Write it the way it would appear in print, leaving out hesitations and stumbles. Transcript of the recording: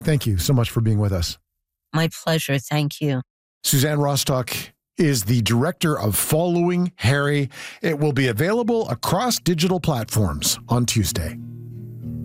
Thank you so much for being with us. My pleasure. Thank you. Suzanne Rostock is the director of Following Harry. It will be available across digital platforms on Tuesday.